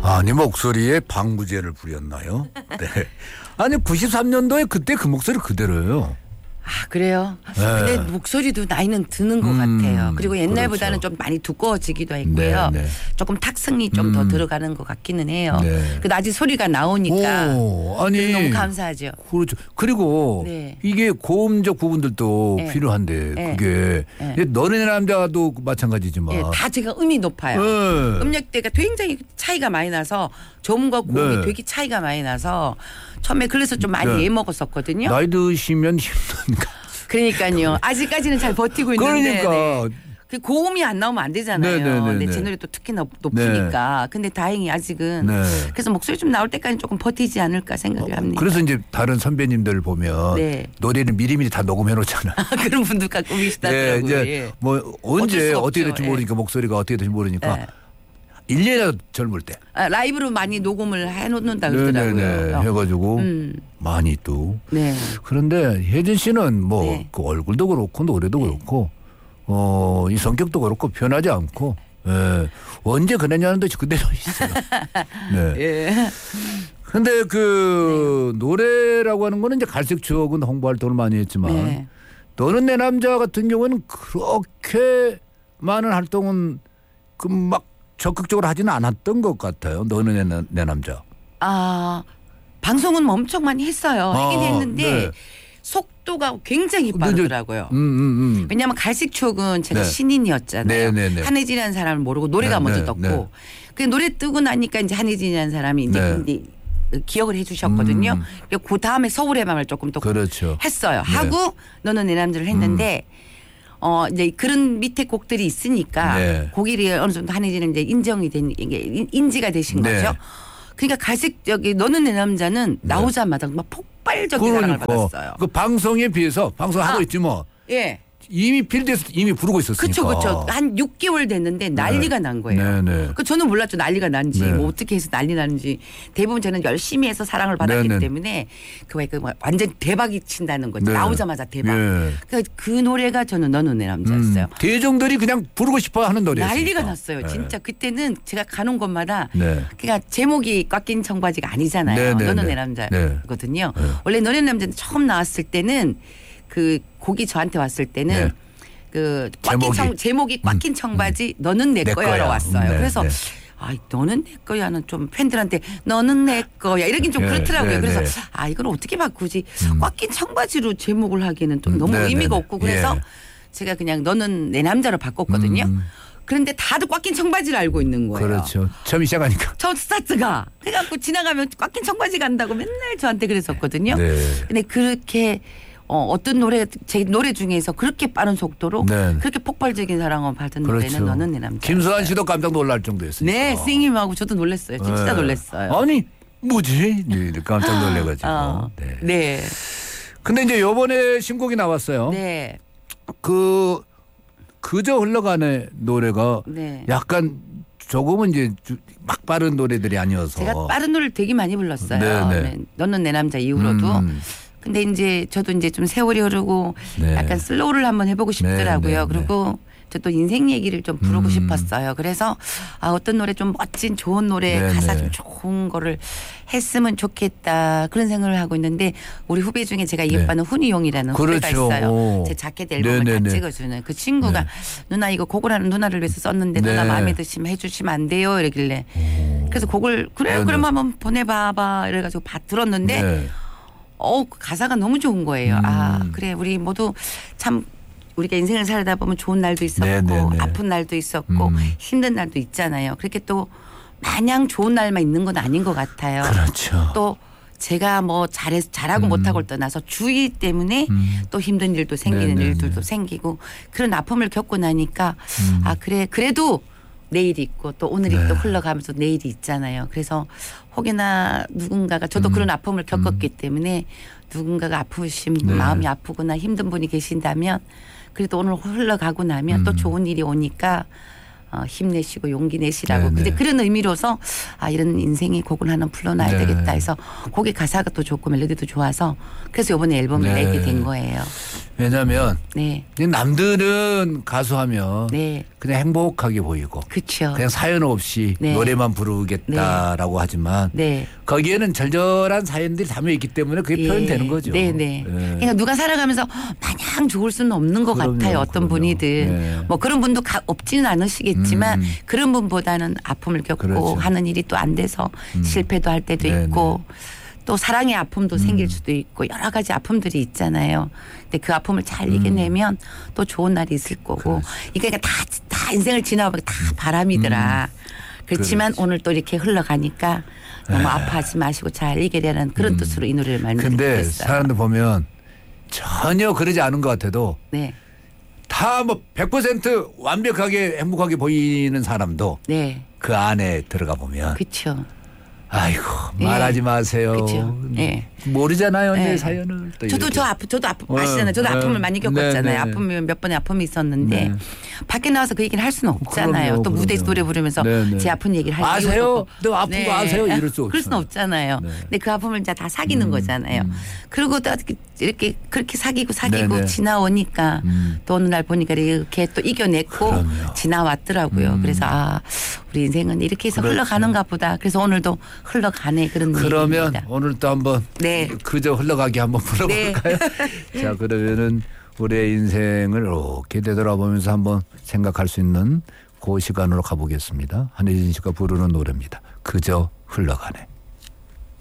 아니 목소리에 방부제를 부렸나요? 네. 아니 93년도에 그때 그 목소리 그대로예요. 아 그래요? 네. 근데 목소리도 나이는 드는 것 같아요. 그리고 옛날보다는 그렇죠. 좀 많이 두꺼워지기도 했고요. 네, 네. 조금 탁성이 좀 더 들어가는 것 같기는 해요. 네. 그래도 아직 소리가 나오니까 아니 너무 감사하죠. 그렇죠. 그리고 네. 이게 고음적 부분들도 네. 필요한데 네. 그게 네. 너네 남자도 마찬가지지만 예, 다 제가 음이 높아요. 네. 음역대가 굉장히 차이가 많이 나서 저음과 고음이 네. 되게 차이가 많이 나서 처음에 그래서 좀 많이 네. 애먹었었거든요. 나이 드시면 힘드니까. 그러니까요. 아직까지는 잘 버티고 있는데 그러니까. 네. 그 고음이 안 나오면 안 되잖아요. 네, 네, 네, 근데 네. 제 노래 또 특히 높으니까. 근데 다행히 아직은 네. 그래서 목소리 좀 나올 때까지 조금 버티지 않을까 생각을 합니다. 그래서 이제 다른 선배님들 보면 네. 노래를 미리미리 다 녹음해 놓잖아. 그런 분들 갖고 계시다더라고요. 이제 예. 뭐 언제 수가 어떻게 없죠. 될지 모르니까 목소리가 어떻게 될지 모르니까 네. 1년이라도 젊을 때. 아, 라이브로 많이 녹음을 해놓는다 그러더라고요. 네네네. 해가지고 많이 또. 네. 그런데 혜진 씨는 뭐 네. 그 얼굴도 그렇고 노래도 그렇고 이 성격도 그렇고 변하지 않고 언제 그랬냐는 듯이 그대로 있어요. 네. 예. 근데 그 노래라고 하는 거는 이제 갈색 추억은 홍보 활동을 많이 했지만 네. 너는 내 남자 같은 경우는 그렇게 많은 활동은 그 막 적극적으로 하지는 않았던 것 같아요. 너는 내 남자. 아 방송은 엄청 많이 했어요. 하긴 했는데 네. 속도가 굉장히 빠르더라고요. 왜냐하면 갈색 추억은 제가 네. 신인이었잖아요. 네, 네, 네. 한혜진이라는 사람을 모르고 노래가 네, 먼저 네, 떴고 네. 그 노래 뜨고 나니까 이제 한혜진이라는 사람이 이제 기억을 해주셨거든요. 그 다음에 서울의 밤을 조금 또 그렇죠. 했어요. 네. 하고 너는 내 남자를 했는데 이제 그런 밑에 곡들이 있으니까 네. 곡이 어느 정도 한혜진은 이제 인정이 된 이게 인지가 되신 네. 거죠. 그러니까 갈색 너는 내 남자는 나오자마자 막 폭발적인 사랑을 받았어요. 그 방송에 비해서 방송하고 있지 뭐. 예. 이미 필드에서 이미 부르고 있었으니까. 그렇죠. 한 6개월 됐는데 난리가 난 거예요. 네. 그 저는 몰랐죠. 난리가 난지 네. 뭐 어떻게 해서 난리 나는지. 대부분 저는 열심히 해서 사랑을 받았기 네. 때문에 그 완전 대박이 친다는 거죠. 네. 나오자마자 대박. 네. 그 노래가 저는 너는 내 남자였어요. 대중들이 그냥 부르고 싶어 하는 노래였어요. 난리가 났어요. 진짜 그때는 제가 가는 곳마다 네. 그러니까 제목이 꽉 낀 청바지가 아니잖아요. 네. 너는 내 남자거든요. 네. 원래 너는 내 남자는 처음 나왔을 때는 그 곡이 저한테 왔을 때는 네. 그 제목이 꽉 낀 청바지 너는 내 내 거야로 거야. 왔어요. 네, 그래서 네. 아, 너는 내 거야는 좀 팬들한테 너는 내 거야 이러긴 좀 네, 그렇더라고요. 네, 그래서 네. 아 이걸 어떻게 바꾸지? 꽉 낀 청바지로 제목을 하기에는 좀 너무 네, 의미가 네, 없고 그래서 예. 제가 그냥 너는 내 남자로 바꿨거든요. 그런데 다들 꽉 낀 청바지를 알고 있는 거예요. 그렇죠. 처음 시작하니까. 첫 스타트가. 그래갖고 지나가면 꽉 낀 청바지 간다고 맨날 저한테 그랬었거든요. 네. 근데 그렇게 어떤 제 노래 중에서 그렇게 빠른 속도로 네. 그렇게 폭발적인 사랑을 받은 그렇죠. 노래는 너는 내 남자. 김수환 씨도 깜짝 놀랄 정도였어요. 네, 스님하고 저도 놀랐어요. 진짜 놀랐어요. 아니 뭐지? 네, 깜짝 놀래가지고. 네. 네. 근데 이제 요번에 신곡이 나왔어요. 네. 그저 흘러가는 노래가 네. 약간 조금은 이제 막 빠른 노래들이 아니어서. 제가 빠른 노래를 되게 많이 불렀어요. 네, 네. 네. 너는 내 남자 이후로도. 근데 이제 저도 이제 좀 세월이 흐르고 네. 약간 슬로우를 한번 해보고 싶더라고요. 네. 그리고 저도 인생 얘기를 좀 부르고 싶었어요. 그래서 어떤 노래 좀 멋진 좋은 노래 네, 가사 네. 좀 좋은 거를 했으면 좋겠다 그런 생각을 하고 있는데 우리 후배 중에 제가 이어받는 훈이용이라는 후배가 그렇죠. 있어요. 오. 제 자켓 앨범을 네, 다 네, 네. 찍어주는 그 친구가 누나 이거 곡을 하는 누나를 위해서 썼는데 네. 누나 마음에 드시면 해주시면 안 돼요 이러길래 그래서 곡을 그래 네, 그럼 네. 한번 보내봐봐 이래가지고 들었는데 네. 그 가사가 너무 좋은 거예요. 아, 그래. 우리 모두 참 우리가 인생을 살다 보면 좋은 날도 있었고 네네네. 아픈 날도 있었고 힘든 날도 있잖아요. 그렇게 또 마냥 좋은 날만 있는 건 아닌 것 같아요. 그렇죠. 또 제가 뭐 잘하고 못하고를 떠나서 주의 때문에 또 힘든 일도 생기는 네네네. 일들도 생기고 그런 아픔을 겪고 나니까 아 그래 그래도 내일이 있고 또 오늘이 네. 또 흘러가면서 내일이 있잖아요. 그래서 혹여나 누군가가 저도 그런 아픔을 겪었기 때문에 누군가가 아프신 네. 마음이 아프거나 힘든 분이 계신다면 그래도 오늘 흘러가고 나면 또 좋은 일이 오니까 힘내시고 용기 내시라고 네네. 근데 그런 의미로서 이런 인생의 곡을 하나 불러놔야 네. 되겠다 해서 곡의 가사가 또 좋고 멜로디도 좋아서 그래서 이번에 앨범을 네. 내게 된 거예요. 왜냐하면 네. 남들은 가수하면 네. 그냥 행복하게 보이고 그렇죠. 그냥 사연 없이 네. 노래만 부르겠다라고 하지만 네. 거기에는 절절한 사연들이 담겨 있기 때문에 그게 표현되는 거죠. 네네. 예. 그러니까 누가 살아가면서 마냥 좋을 수는 없는 것 그럼요, 같아요. 어떤 그럼요. 분이든. 예. 뭐 그런 분도 없지는 않으시겠지만 그런 분보다는 아픔을 겪고 그렇죠. 하는 일이 또 안 돼서 실패도 할 때도 네네. 있고 또 사랑의 아픔도 생길 수도 있고 여러 가지 아픔들이 있잖아요. 근데 그 아픔을 잘 이겨내면 또 좋은 날이 있을 거고 이게 그러니까 다 인생을 지나보면 다 바람이더라. 그렇지만 그렇지. 오늘 또 이렇게 흘러가니까 너무 아파하지 마시고 잘 이겨내라는 그런 뜻으로 이 노래를 근데 만들었어요. 사람들 보면 전혀 그러지 않은 것 같아도 네. 다 뭐 100% 완벽하게 행복하게 보이는 사람도 네. 그 안에 들어가 보면 그렇죠. 아이고 예. 말하지 마세요. 그쵸. 예. 모르잖아요 내 예. 사연을. 또 저도 이렇게. 저도 아픔 아시잖아요. 저도 아픔을 많이 겪었잖아요. 네, 네. 아픔이 몇 번의 아픔이 있었는데 네. 밖에 나와서 그 얘기를 할 수는 없잖아요. 그럼요, 또 무대에서 그럼요. 노래 부르면서 네, 네. 제 아픈 얘기를 할 아세요? 이유도 없고. 너 아픈 거 아세요? 이럴 수 그럴 수는 없잖아요. 네. 근데 그 아픔을 이제 다 사귀는 거잖아요. 그리고 또 이렇게 그렇게 사귀고 네, 네. 지나오니까 또 어느 날 보니까 이렇게 또 이겨냈고 그럼요. 지나왔더라고요. 그래서 우리 인생은 이렇게 해서 그렇죠. 흘러가는가 보다. 그래서 오늘도 흘러가네 그런 그러면 얘기입니다. 오늘 또 한번 네. 그저 흘러가게 한번 불러볼까요? 자 그러면은 우리의 인생을 이렇게 되돌아보면서 한번 생각할 수 있는 그 시간으로 가보겠습니다. 한혜진 씨가 부르는 노래입니다. 그저 흘러가네.